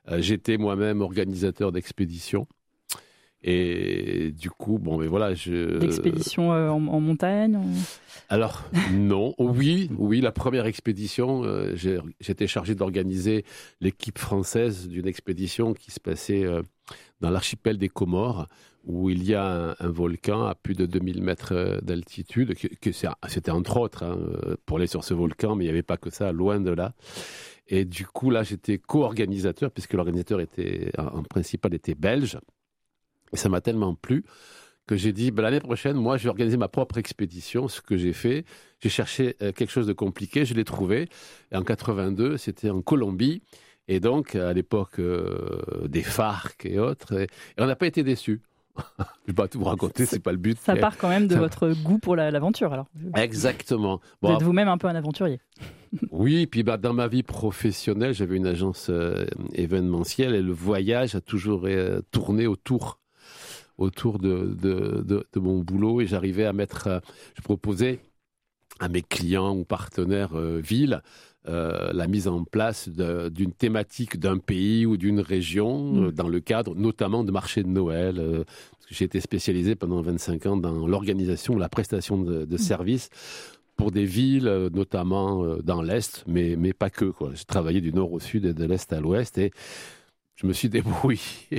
J'étais moi-même organisateur d'expéditions. Et du coup, mais voilà, D'expédition en montagne Alors, non. Oui, la première expédition, j'étais chargé d'organiser l'équipe française d'une expédition qui se passait dans l'archipel des Comores, où il y a un volcan à plus de 2000 mètres d'altitude. C'était entre autres pour aller sur ce volcan, mais il n'y avait pas que ça, loin de là. Et du coup, là, j'étais co-organisateur, puisque l'organisateur en principal était belge. Et ça m'a tellement plu que j'ai dit, l'année prochaine, moi, je vais organiser ma propre expédition. Ce que j'ai fait, j'ai cherché quelque chose de compliqué, je l'ai trouvé. Et en 82, c'était en Colombie. Et donc, à l'époque des FARC et autres. Et on n'a pas été déçus. Je ne vais pas tout vous raconter, c'est pas le but. Ça part quand même de votre goût pour l'aventure, alors. Exactement. Vous êtes vous-même un peu un aventurier. Oui, puis dans ma vie professionnelle, j'avais une agence événementielle et le voyage a toujours tourné autour de mon boulot, et j'arrivais à je proposais à mes clients ou partenaires villes la mise en place d'une thématique d'un pays ou d'une région dans le cadre notamment de marchés de Noël. Parce que j'ai été spécialisé pendant 25 ans dans l'organisation, la prestation de services pour des villes, notamment dans l'Est, mais pas que, quoi. J'ai travaillé du nord au sud et de l'Est à l'Ouest, et je me suis débrouillé.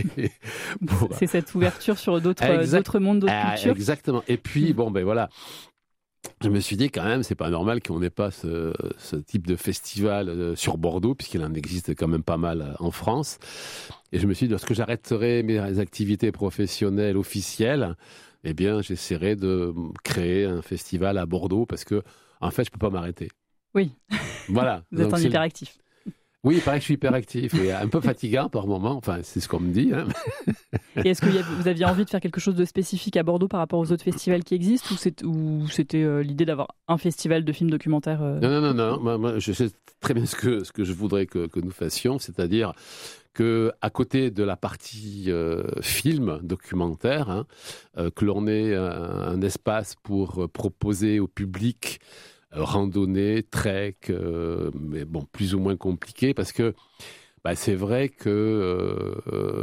C'est cette ouverture sur d'autres mondes, d'autres cultures. Exactement. Et puis, voilà. Je me suis dit quand même, c'est pas normal qu'on n'ait pas ce type de festival sur Bordeaux, puisqu'il en existe quand même pas mal en France. Et je me suis dit, lorsque j'arrêterai mes activités professionnelles officielles, eh bien, j'essaierai de créer un festival à Bordeaux, parce que, en fait, je peux pas m'arrêter. Oui. Voilà. Vous êtes un hyperactif. Oui, il paraît que je suis hyperactif, oui, un peu fatigant par moment, enfin c'est ce qu'on me dit. Et est-ce que vous aviez envie de faire quelque chose de spécifique à Bordeaux par rapport aux autres festivals qui existent, ou c'était l'idée d'avoir un festival de films documentaires Non, moi, je sais très bien ce que je voudrais que nous fassions, c'est-à-dire qu'à côté de la partie film, documentaire, que l'on ait un espace pour proposer au public randonnée, trek, mais plus ou moins compliqué, parce que c'est vrai que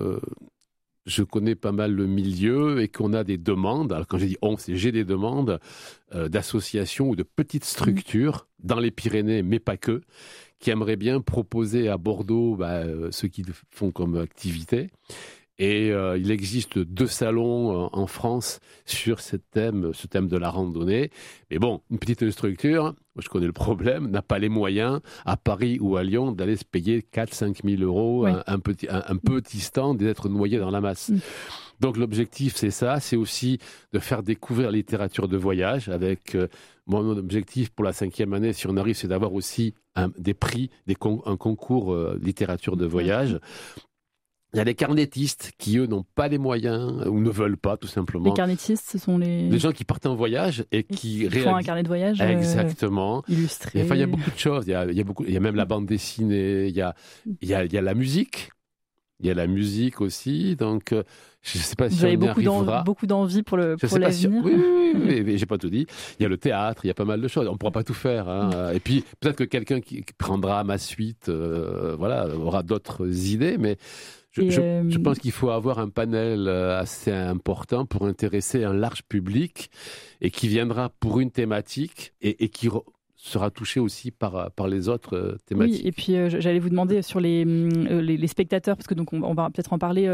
je connais pas mal le milieu et qu'on a des demandes. Alors quand j'ai dit j'ai des demandes d'associations ou de petites structures dans les Pyrénées, mais pas que, qui aimeraient bien proposer à Bordeaux ce qu'ils font comme activité. Et il existe 2 salons en France sur ce thème de la randonnée. Mais une petite structure, je connais le problème, n'a pas les moyens, à Paris ou à Lyon, d'aller se payer 4-5 000 euros, oui. un petit stand et d'être noyé dans la masse. Donc l'objectif, c'est ça, c'est aussi de faire découvrir la littérature de voyage. Avec mon objectif pour la 5e année, si on arrive, c'est d'avoir aussi des prix, un concours littérature de voyage. Il y a les carnettistes qui, eux, n'ont pas les moyens ou ne veulent pas, tout simplement. Les carnettistes, ce sont les gens qui partent en voyage et qui font un carnet de voyage illustré. Enfin, il y a beaucoup de choses. Il y a même la bande dessinée. Il y a la musique. Il y a la musique aussi. Donc, je ne sais pas si vous avez on y arrivera. beaucoup d'envie pour l'avenir. Oui, mais j'ai pas tout dit. Il y a le théâtre. Il y a pas mal de choses. On ne pourra pas tout faire. Et puis, peut-être que quelqu'un qui prendra ma suite, aura d'autres idées, mais je pense qu'il faut avoir un panel assez important pour intéresser un large public et qui viendra pour une thématique et qui sera touché aussi par les autres thématiques. Oui, et puis j'allais vous demander sur les spectateurs, parce que donc on va peut-être en parler,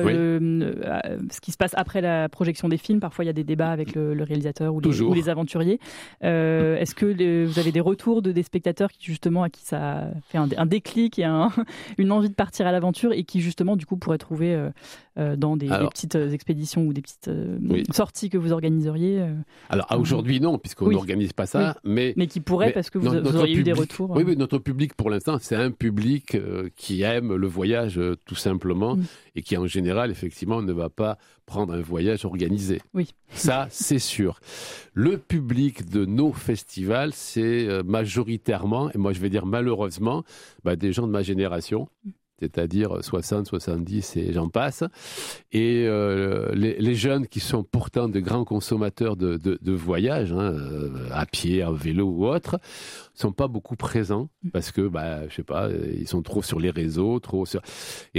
ce qui se passe après la projection des films. Parfois, il y a des débats avec le réalisateur ou les aventuriers. Est-ce que vous avez des retours des spectateurs à qui ça fait un déclic et une envie de partir à l'aventure, et qui justement du coup pourraient trouver dans des petites expéditions ou des petites sorties que vous organiseriez Alors aujourd'hui non, puisqu'on n'organise pas ça, mais qui pourrait, parce que vous auriez eu des retours. Oui, notre public pour l'instant, c'est un public qui aime le voyage tout simplement, et qui en général effectivement ne va pas prendre un voyage organisé. Oui. Ça, c'est sûr. Le public de nos festivals, c'est majoritairement, et moi je vais dire malheureusement, des gens de ma génération. C'est-à-dire 60, 70 et j'en passe. Et les jeunes qui sont pourtant de grands consommateurs de voyage, à pied, à vélo ou autre, sont pas beaucoup présents parce que, je sais pas, ils sont trop sur les réseaux,